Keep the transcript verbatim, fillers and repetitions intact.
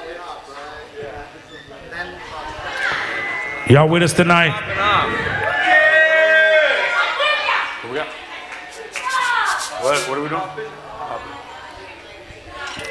Y'all with us tonight? What? What are we doing?